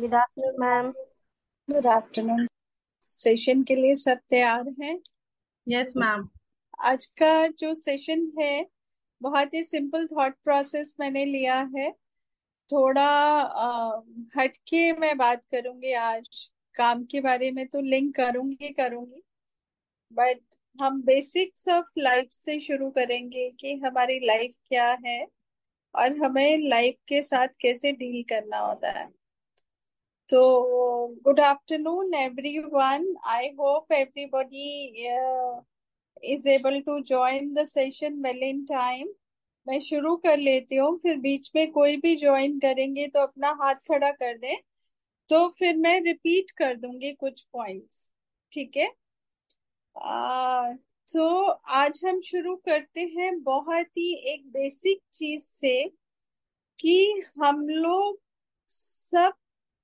Good afternoon ma'am. Good afternoon. Session के लिए सब तैयार हैं? Yes ma'am. आज का जो सेशन है बहुत ही सिंपल थॉट प्रोसेस मैंने लिया है। थोड़ा हटके मैं बात करूंगी आज। काम के बारे में तो लिंक करूंगी करूंगी, बट हम बेसिक्स ऑफ लाइफ से शुरू करेंगे कि हमारी लाइफ क्या है और हमें लाइफ के साथ कैसे डील करना होता है। तो good afternoon everyone. I hope everybody is able to join the session well in time। मैं शुरू कर लेती हूँ, फिर बीच में कोई भी ज्वाइन करेंगे तो अपना हाथ खड़ा कर दें, तो फिर मैं रिपीट कर दूंगी कुछ पॉइंट्स। ठीक है। आ, तो आज हम शुरू करते हैं बहुत ही एक बेसिक चीज से कि हम लोग सब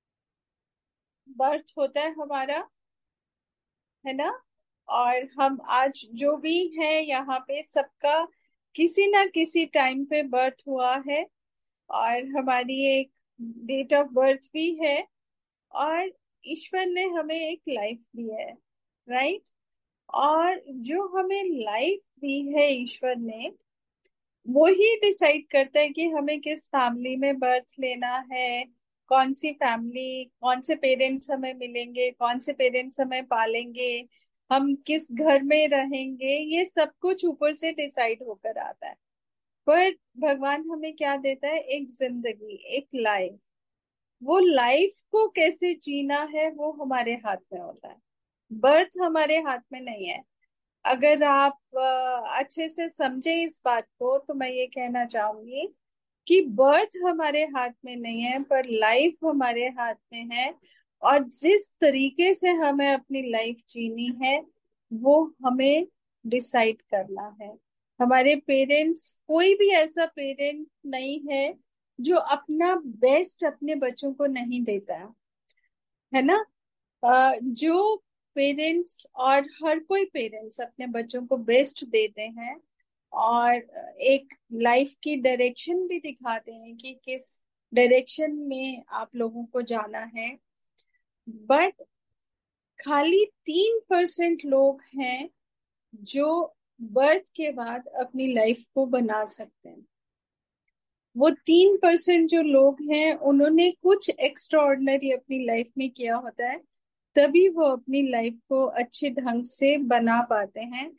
बर्थ होता है हमारा, है ना। और हम आज जो भी हैं यहाँ पे सबका किसी ना किसी टाइम पे बर्थ हुआ है, और हमारी एक डेट ऑफ बर्थ भी है, और ईश्वर ने हमें एक लाइफ दी है, राइट। और जो हमें लाइफ दी है ईश्वर ने, वो ही डिसाइड करता है कि हमें किस फैमिली में बर्थ लेना है, कौन सी फैमिली, कौन से पेरेंट्स हमें मिलेंगे, कौन से पेरेंट्स हमें पालेंगे, हम किस घर में रहेंगे, ये सब कुछ ऊपर से डिसाइड होकर आता है। पर भगवान हमें क्या देता है? एक जिंदगी, एक लाइफ। वो लाइफ को कैसे जीना है वो हमारे हाथ में होता है। बर्थ हमारे हाथ में नहीं है। अगर आप अच्छे से समझे इस बात को, तो मैं ये कहना चाहूंगी कि बर्थ हमारे हाथ में नहीं है, पर लाइफ हमारे हाथ में है। और जिस तरीके से हमें अपनी लाइफ जीनी है वो हमें डिसाइड करना है। हमारे पेरेंट्स, कोई भी ऐसा पेरेंट नहीं है जो अपना बेस्ट अपने बच्चों को नहीं देता है ना। जो पेरेंट्स, और हर कोई पेरेंट्स अपने बच्चों को बेस्ट देते हैं, और एक लाइफ की डायरेक्शन भी दिखाते हैं कि किस डायरेक्शन में आप लोगों को जाना है। बट खाली 3% लोग हैं जो बर्थ के बाद अपनी लाइफ को बना सकते हैं। वो 3% जो लोग हैं उन्होंने कुछ एक्स्ट्रा ऑर्डिनरी अपनी लाइफ में किया होता है, तभी वो अपनी लाइफ को अच्छे ढंग से बना पाते हैं।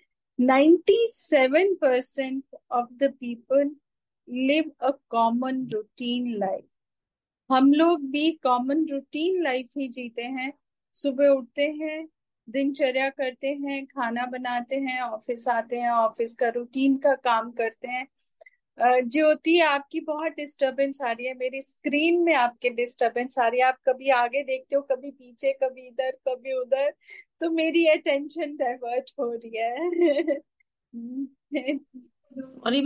97% of the people live a common routine life. हम लोग भी कॉमन रूटीन लाइफ ही जीते हैं। सुबह उठते हैं, दिनचर्या करते हैं, खाना बनाते हैं, ऑफिस आते हैं, ऑफिस का रूटीन का काम करते हैं। ज्योति, आपकी बहुत डिस्टरबेंस आ रही है, मेरी स्क्रीन में आपके डिस्टरबेंस आ रही है। आप कभी आगे देखते हो, कभी पीछे, कभी इधर कभी उधर, तो मेरी अटेंशन डाइवर्ट हो रही है। सॉरी